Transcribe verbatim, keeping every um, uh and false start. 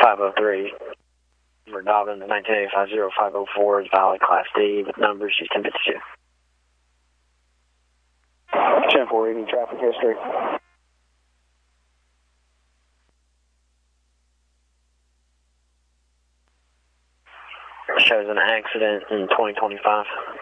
five oh three for Dobbins, nineteen eighty-five oh five oh four is valid Class D with numbers she's ten fifty-two. ten four reading traffic history. Shows an accident in twenty twenty-five.